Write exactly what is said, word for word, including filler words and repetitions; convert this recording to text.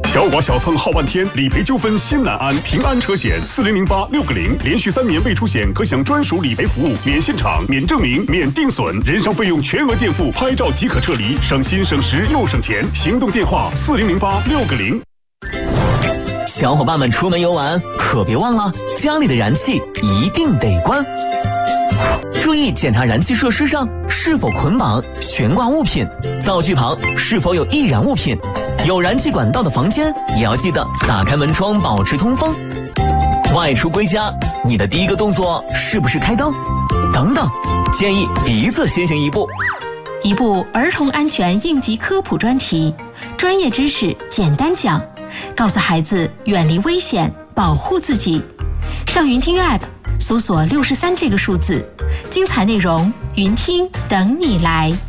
小剐小蹭耗半天，理赔纠纷心难安。平安车险四零零八六个零，连续三年未出险可享专属理赔服务，免现场、免证明、免定损，人伤费用全额垫付，拍照即可撤离，省心省时又省钱。行动电话四零零八六个零。 小伙伴们出门游玩可别忘了家里的燃气一定得关。注意检查燃气设施上是否捆绑悬挂物品，灶具旁是否有易燃物品，有燃气管道的房间也要记得打开门窗保持通风。外出归家，你的第一个动作是不是开灯？等等，建议鼻子先行一步。 一部儿童安全应急科普专题，专业知识简单讲，告诉孩子远离危险，保护自己。上云听 App 搜索六十三这个数字，精彩内容云听等你来。